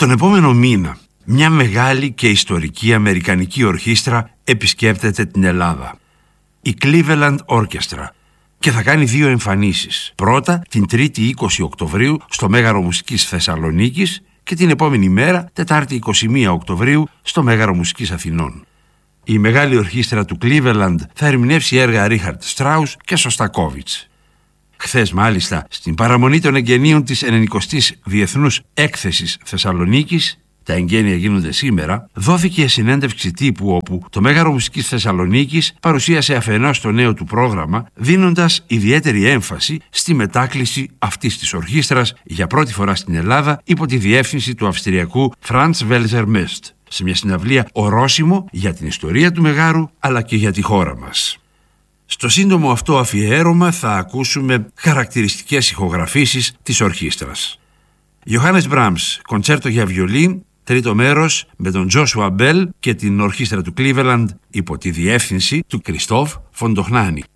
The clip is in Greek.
Τον επόμενο μήνα, μια μεγάλη και ιστορική αμερικανική ορχήστρα επισκέπτεται την Ελλάδα. Η Cleveland Orchestra, και θα κάνει 2 εμφανίσεις. Πρώτα την 3η 20 Οκτωβρίου στο Μέγαρο Μουσικής Θεσσαλονίκης και την επόμενη μέρα, Τετάρτη 21 Οκτωβρίου, στο Μέγαρο Μουσικής Αθηνών. Η μεγάλη ορχήστρα του Cleveland θα ερμηνεύσει έργα Ρίχαρτ Στράους και Σωστακόβιτς. Χθες μάλιστα, στην παραμονή των εγγενείων της 90ης Διεθνούς Έκθεσης Θεσσαλονίκης, τα εγγένεια γίνονται σήμερα, δόθηκε συνέντευξη τύπου όπου το Μέγαρο Μουσικής Θεσσαλονίκης παρουσίασε αφενός το νέο του πρόγραμμα, δίνοντας ιδιαίτερη έμφαση στη μετάκληση αυτής της ορχήστρας για πρώτη φορά στην Ελλάδα υπό τη διεύθυνση του Αυστριακού Franz Welser Mest, σε μια συναυλία ορόσημο για την ιστορία του Μεγάρου αλλά και για τη χώρα μας. Στο σύντομο αυτό αφιέρωμα θα ακούσουμε χαρακτηριστικές ηχογραφήσεις της ορχήστρας. Johannes Brahms, κοντσέρτο για βιολί, τρίτο μέρος με τον Joshua Bell και την ορχήστρα του Cleveland υπό τη διεύθυνση του Κριστόφ Φοντοχνάνη.